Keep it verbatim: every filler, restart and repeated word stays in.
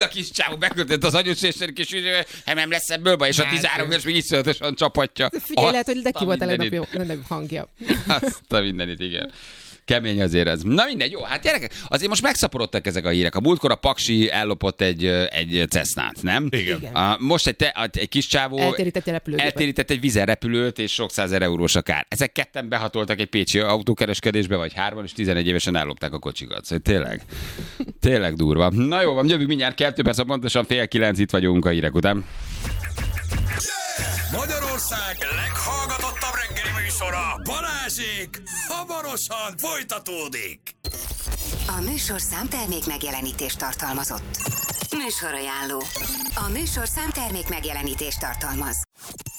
kis csávó beküldött az agyosésnek, és hát nem lesz ebből baj, és a tizenhárom éves még iszonyatosan csapatja. Figyelj, lehet, hogy neki volt a legnagyobb, legnagyobb hangja. Azt a mindenit, igen. Kemény azért ez. Na mindegy, jó, hát gyerekek, azért most megszaporodtak ezek a hírek. A múltkor a Paksi ellopott egy, egy Cessnát, nem? Igen. A, most egy, te, egy kis csávó eltérített egy repülőgépet. eltérített egy vízerrepülőt, és sok százer eurós a kár. Ezek ketten behatoltak egy pécsi autókereskedésbe, vagy hárman, és tizenegy évesen ellopták a kocsikat. Szóval tényleg, tényleg durva. Na jó, van, jövünk mindjárt kettő perc, pontosan fél kilenc, itt vagyunk a hírek után. Magyarország leghallgatottabb reggeli műsora, Balázsék, hamarosan folytatódik. A műsor számtermék megjelenítést tartalmazott. Műsorajánló. A műsor számtermék megjelenítést tartalmaz.